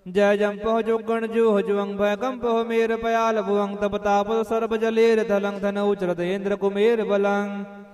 जय जंपह जोगण जूह जुवंग भय कंपह मेर पयाल भुवंग तप ताप सर्ब जलेर धलंग धन उचरत इंद्र कुमेर बलंग